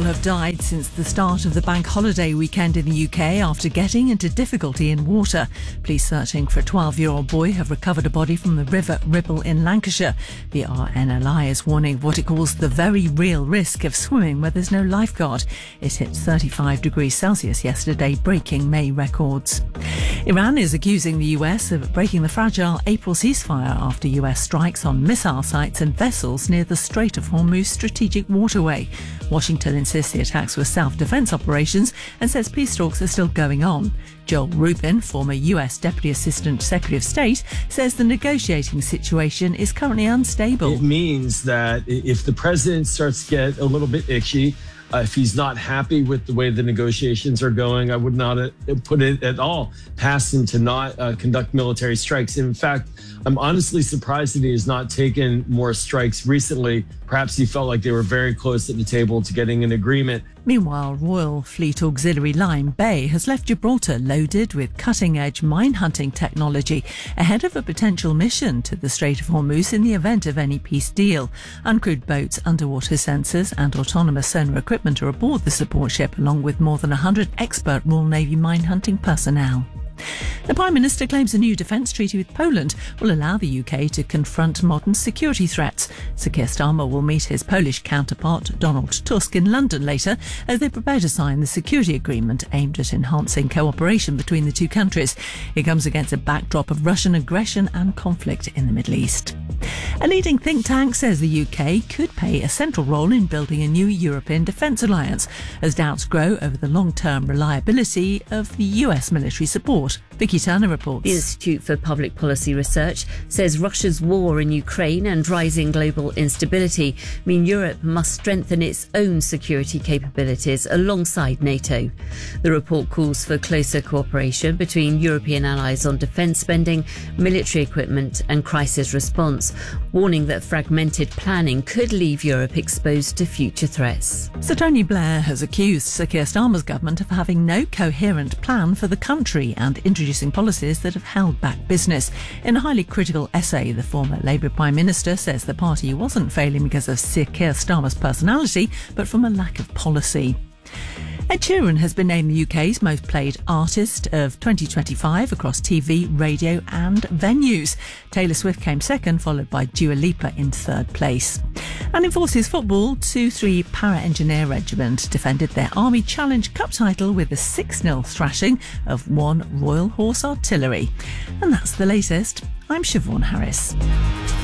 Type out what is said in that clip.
have died since the start of the bank holiday weekend in the UK after getting into difficulty in water. Police searching for a 12-year-old boy have recovered a body from the River Ribble in Lancashire. The RNLI is warning of what it calls the very real risk of swimming where there's no lifeguard. It hit 35 degrees Celsius yesterday, breaking May records. Iran is accusing the US of breaking the fragile April ceasefire after US strikes on missile sites and vessels near the Strait of Hormuz strategic waterway. Washington insists the attacks were self-defense operations and says peace talks are still going on. Joel Rubin, former US Deputy Assistant Secretary of State, says the negotiating situation is currently unstable. It means that if the president starts to get a little bit itchy, if he's not happy with the way the negotiations are going, I would not put it at all past him to not conduct military strikes. In fact, I'm honestly surprised that he has not taken more strikes recently. Perhaps he felt like they were very close at the table to getting an agreement. Meanwhile, Royal Fleet Auxiliary Line Bay has left Gibraltar loaded with cutting-edge mine-hunting technology ahead of a potential mission to the Strait of Hormuz in the event of any peace deal. Uncrewed boats, underwater sensors and autonomous sonar equipment are aboard the support ship, along with more than 100 expert Royal Navy mine-hunting personnel. The Prime Minister claims a new defence treaty with Poland will allow the UK to confront modern security threats. Sir Keir Starmer will meet his Polish counterpart Donald Tusk in London later as they prepare to sign the security agreement aimed at enhancing cooperation between the two countries. It comes against a backdrop of Russian aggression and conflict in the Middle East. A leading think tank says the UK could play a central role in building a new European defence alliance as doubts grow over the long-term reliability of the US military support. Vicky Turner reports. The Institute for Public Policy Research says Russia's war in Ukraine and rising global instability mean Europe must strengthen its own security capabilities alongside NATO. The report calls for closer cooperation between European allies on defence spending, military equipment and crisis response, warning that fragmented planning could leave Europe exposed to future threats. Sir Tony Blair has accused Sir Keir Starmer's government of having no coherent plan for the country and introducing policies that have held back business. In a highly critical essay, the former Labour Prime Minister says the party wasn't failing because of Sir Keir Starmer's personality, but from a lack of policy. Ed Sheeran has been named the UK's most played artist of 2025 across TV, radio and venues. Taylor Swift came second, followed by Dua Lipa in third place. And in Forces football, 2-3 Para-Engineer Regiment defended their Army Challenge Cup title with a 6-0 thrashing of 1 Royal Horse Artillery. And that's the latest. I'm Siobhan Harris.